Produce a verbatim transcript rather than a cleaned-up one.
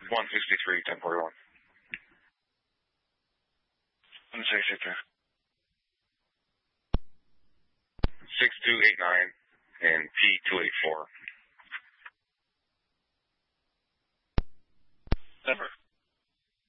one sixty-three, ten forty-one. one sixty-three. six two eight nine and P two eight four.